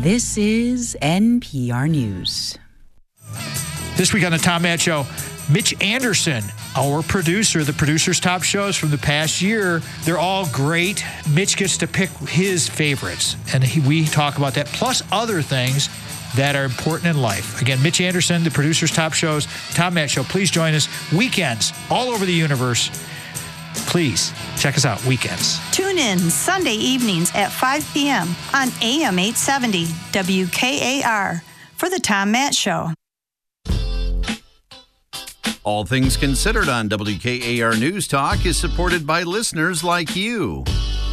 This is NPR News. This week on the Tom Matt Show, Mitch Anderson, our producer, the producer's top shows from the past year, they're all great. Mitch gets to pick his favorites, and we talk about that, plus other things that are important in life. Again, Mitch Anderson, the producer's top shows, Tom Matt Show. Please join us. Weekends all over the universe. Please check us out. Weekends. Tune in Sunday evenings at 5 p.m. on AM 870 WKAR for the Tom Matt Show. All Things Considered on WKAR News Talk is supported by listeners like you.